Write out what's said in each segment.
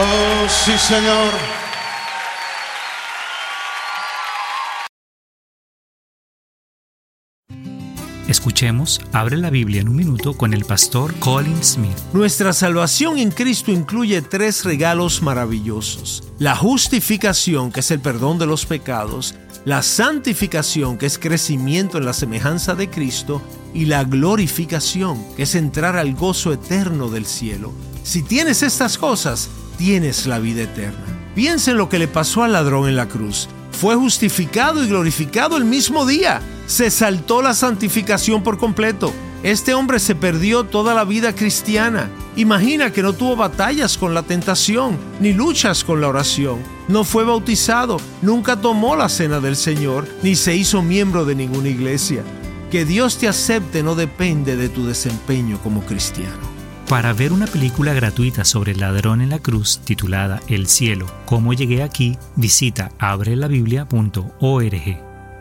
Oh, sí, Señor. Escuchemos Abre la Biblia en un minuto con el pastor Colin Smith. Nuestra salvación en Cristo incluye 3 regalos maravillosos: la justificación, que es el perdón de los pecados; la santificación, que es crecimiento en la semejanza de Cristo; y la glorificación, que es entrar al gozo eterno del cielo. Si tienes estas cosas, tienes la vida eterna. Piensa en lo que le pasó al ladrón en la cruz. Fue justificado y glorificado el mismo día. Se saltó la santificación por completo. Este hombre se perdió toda la vida cristiana. Imagina que no tuvo batallas con la tentación, ni luchas con la oración. No fue bautizado, nunca tomó la cena del Señor, ni se hizo miembro de ninguna iglesia. Que Dios te acepte no depende de tu desempeño como cristiano. Para ver una película gratuita sobre el ladrón en la cruz titulada El cielo, ¿cómo llegué aquí?, visita abrelabiblia.org.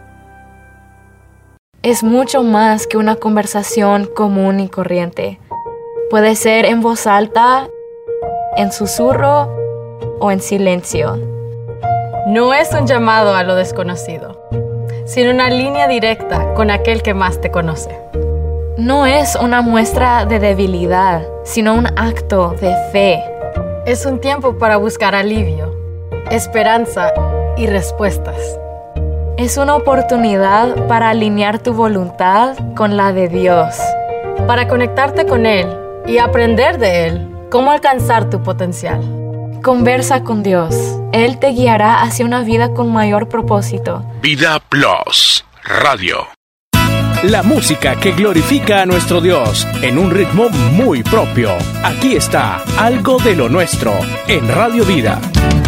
Es mucho más que una conversación común y corriente. Puede ser en voz alta, en susurro o en silencio. No es un llamado a lo desconocido, sino una línea directa con aquel que más te conoce. No es una muestra de debilidad, sino un acto de fe. Es un tiempo para buscar alivio, esperanza y respuestas. Es una oportunidad para alinear tu voluntad con la de Dios. Para conectarte con Él y aprender de Él cómo alcanzar tu potencial. Conversa con Dios. Él te guiará hacia una vida con mayor propósito. Vida Plus Radio. La música que glorifica a nuestro Dios en un ritmo muy propio. Aquí está Algo de lo Nuestro en Radio Vida.